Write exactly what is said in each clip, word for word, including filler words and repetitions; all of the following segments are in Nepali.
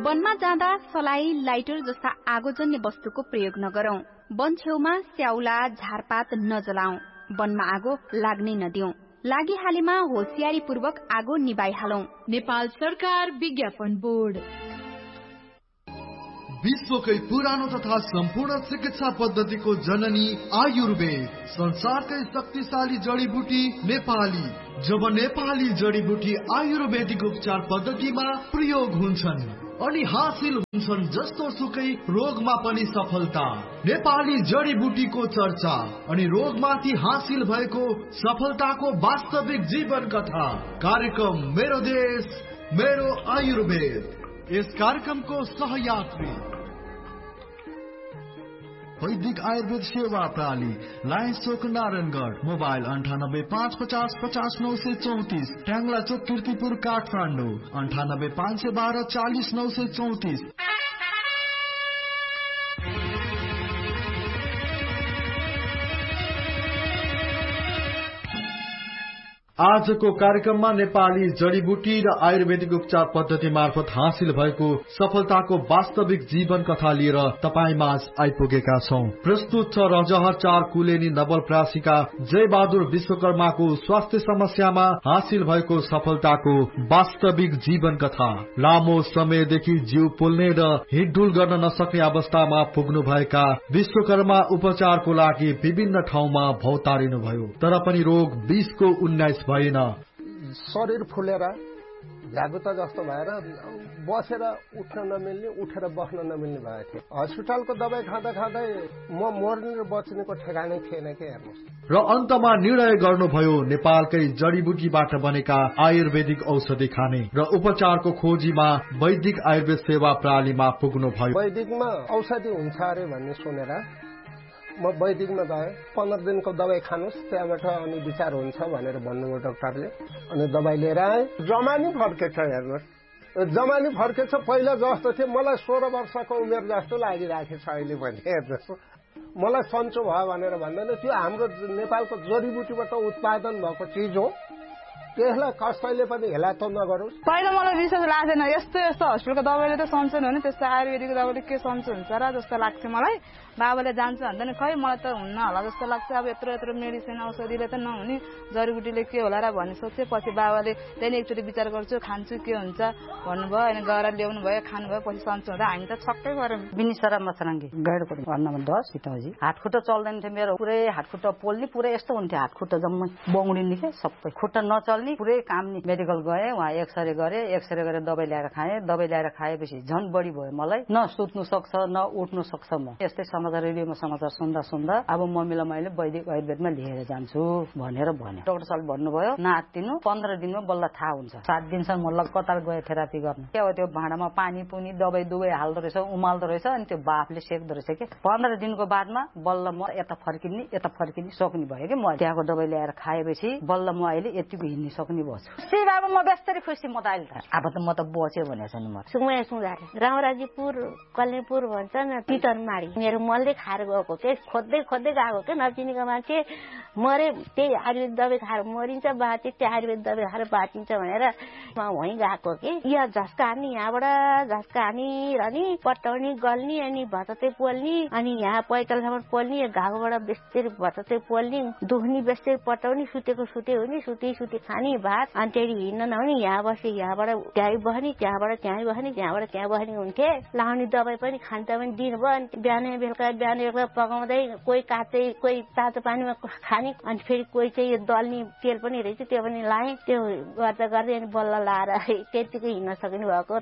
वनमा जाँदा सलाई, लाइटर जस्ता आगोजन्य वस्तुको प्रयोग नगरौं। वन छेउमा स्याउला, झारपात नजलाऊ। वनमा आगो लाग्नै नदिऊ। लागिहालेमा होशियारीपूर्वक आगो निभाइहालौं। नेपाल सरकार विज्ञापन बोर्ड। विश्वकै पुरानो तथा सम्पूर्ण चिकित्सा पद्धतिको जननी आयुर्वेद, संसारकै शक्तिशाली जडीबुटी नेपाली। जब नेपाली जडीबुटी आयुर्वेदिक उपचार पद्धतिमा प्रयोग हुन्छन् अनि हासिल हुन्छन् जस्तो सुकै रोगमा पनि सफलता। नेपाली जडीबुटीको चर्चा अनि रोगमाथि हासिल भएको सफलताको वास्तविक जीवन कथा। कार्यक्रम मेरो देश मेरो आयुर्वेद। यस कार्यक्रमको सहयात्री वैदिक आयुर्वेद सेवा प्रणाली, लायन्स चोक नारायणगढ़। मोबाइल अंठानब्बे पाँच पचास पचास नौ सय चौतीस। ट्याङ्ला चोक कीर्तिपुर काठमाडौँ अंठानब्बे पाँच सय बाह्र चालीस नौ सय चौतीस। आजको कार्यक्रममा नेपाली जडीबुटी र आयुर्वेदिक उपचार पद्धति मार्फत हासिल भएको सफलताको वास्तविक जीवन कथा लिएर तपाईँ माझ आइपुगेका छौं। प्रस्तुत छ रजहर चार कुलेनी नवलप्रासीका जय बहादुर विश्वकर्माको स्वास्थ्य समस्यामा हासिल भएको सफलताको वास्तविक जीवन कथा। लामो समयदेखि जिउ पोल्ने र हिँडडुल गर्न नसक्ने अवस्थामा पुग्नु भएका विश्वकर्मा उपचारको लागि विभिन्न ठाउँमा भौतारिनु भयो, तर पनि रोग बीसको उन्नाइस भएन। शरीर फुलेर झ्यागुता जस्तो भएर बसेर उठ्न नमिल्ने, उठेर बस्न नमिल्ने भएको थियो। हस्पिटलको दबाई खाँदा खाँदै म मर्ने र बच्नेको ठेगानै थिएन के हेर्नुहोस्। र अन्तमा निर्णय गर्नुभयो नेपालकै जडीबुटीबाट बनेका आयुर्वेदिक औषधि खाने र उपचारको खोजीमा वैदिक आयुर्वेद सेवा प्रणालीमा पुग्नु भयो। वैदिकमा औषधि हुन्छ अरे भन्ने सुनेर म वैदिकमा गएँ। पन्ध्र दिनको दबाई खानुहोस्, त्यहाँबाट अनि विचार हुन्छ भनेर भन्नुभयो डाक्टरले। अनि दबाई लिएर आएँ। जमानी फर्केछ हेर्नुहोस्, जमानी फर्केछ। पहिला जस्तो थियो मलाई सोह्र वर्षको उमेर जस्तो लागिरहेको छ अहिले पनि हेर्नुहोस्। मलाई सन्चो भयो भनेर भन्दैन, त्यो हाम्रो नेपालको जडीबुटीबाट उत्पादन भएको चिज हो। त्यसलाई कसैले पनि हेला त नगरोस्। पहिला मलाई विश्वास लाग्दैन, यस्तो यस्तो हस्पिटलको दबाईले त सन्चो हुने, त्यस्तो आयुर्वेदिक दबाईले के सन्चो हुन्छ र जस्तो लाग्थ्यो मलाई। बाबाले जान्छ भन्दैन, खै मलाई त हुन्न होला जस्तो लाग्छ। अब यत्रो यत्रो मेडिसिन औषधिले त नहुने, जडीबुटीले के होला र भन्ने सोचेपछि बाबाले त्यहाँदेखि एकचोटि विचार गर्छु, खान्छु के हुन्छ भन्नुभयो। अनि गएर ल्याउनु भयो, खानुभयो, पछि सन्चो हुँदा हामी त छक्कै गऱ्यौँ। बिनिसरा मछराङ्गी गैडको भन्नमा दस सीताजी हातखुट्टा चल्दैन थियो मेरो, पुरै हातखुट्टा पोल्ने पुरै यस्तो हुन्थ्यो, हातखुट्टा जम्मै बौडिने के सबै, खुट्टा नचल्ने पुरै काम नि। मेडिकल गएँ, वहाँ एक्सरे गरेँ, एक्सरे गरेर दबाई ल्याएर खाएँ। दबाई ल्याएर खाएपछि झन् बढी भयो मलाई, न सुत्नु सक्छ न उठ्नु सक्छ। म यस्तै समाचार रेडियोमा समाचार सुन्दा सुन्दा अब मम्मीलाई मैले वैदिक आयुर्वेदमा लिएर जान्छु भनेर भने। डाक्टर साहबले भन्नुभयो नातिनु पन्ध्र दिनमा बल्ल थाहा हुन्छ। सात दिनसम्म म लगातार गएँ थेरापी गर्न। के हो त्यो भाँडामा पानी पुनी दबाई दुबाई हाल्दो रहेछ, उमाल्दो रहेछ, अनि त्यो बाफले सेक्दो रहेछ के। पन्ध्र दिनको बादमा बल्ल म यता फर्किने यता फर्किने सक्ने भयो कि। म त्यहाँको दबाई ल्याएर खाएपछि बल्ल म अहिले यतिको हिँड्न सक्ने भयो। श्री बाबा म बेस्तरी खुसी, म त अहिले त अब त म त बच्यो भनेछ नि। म सुमया सुधार रामराजीपुर कल्नेपुर भन्छ न, तितरमाडी मेरो मनले खाएर गएको के, खोज्दै खोज्दै गएको के। नचिनेको मान्छे मरे, त्यही आयुर्वेद दबाई खाएर मरिन्छ, बाँचे त्यो आयुर्वेद दबाई खाएर बाँचिन्छ भनेर म वहीँ गएको कि। यहाँ झस्का हान्ने, यहाँबाट झस्का हानी र नि पटाउने गल्ने, अनि भतते पोल्ने, अनि यहाँ पैतालसम्म पोल्ने, घाउबाट बेस्तरी भतते पोल्ने, दुख्ने बेस्तरी पटाउने, सुतेको सुते हुने, सुते सुते खाने भात। अनि त्यही हिँड्न नहुने, यहाँ बसे यहाँबाट त्यहीँ बस्ने, त्यहाँबाट त्यहीँ बस्ने, त्यहाँबाट त्यहाँ बस्ने हुन्थे। लाउने दबाई पनि खान्छ पनि दिनुभयो। अनि बिहान बेलुका बिहान बेलुका पकाउँदै कोही काँचै कोही तातो पानीमा खाने, अनि फेरि कोही चाहिँ यो दल्ने तेल पनि रहेछ त्यो पनि लाएँ। त्यो गर्दा गर्दै अनि बल्ल लाएर त्यतिकै हिँड्न सक्नु भएको।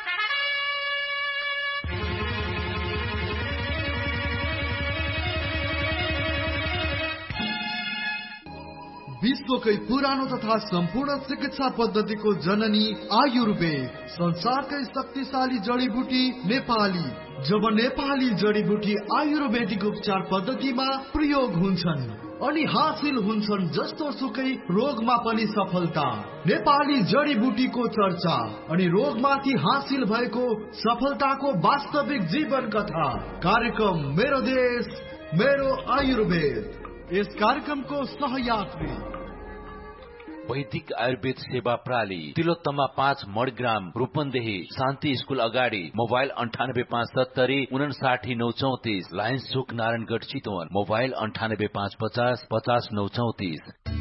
विश्वकै पुरानो तथा सम्पूर्ण चिकित्सा पद्धतिको जननी आयुर्वेद, संसारकै शक्तिशाली जडीबुटी नेपाली। जब नेपाली जडीबुटी आयुर्वेदिक उपचार पद्धतिमा प्रयोग हुन्छन् अनि हासिल हुन्छन् जस्तो सुकै रोगमा पनि सफलता। नेपाली जडीबुटीको चर्चा अनि रोगमाथि हासिल भएको सफलताको वास्तविक जीवन कथा। कार्यक्रम मेरो देश मेरो आयुर्वेद। यस कार्यक्रमको सहयात्री वैदिक आयुर्वेद सेवा प्रणाली तिलोत्तमा पाँच मणिग्राम रूपन्देही शान्ति स्कूल अगाडि मोबाइल अन्ठानब्बे पाँच सत्तरी उनासाठी नौ चौतिस लायन्स चोक नारायणगढ चितवन मोबाइल अन्ठानब्बे पाँच पचास पचास नौ चौतिस।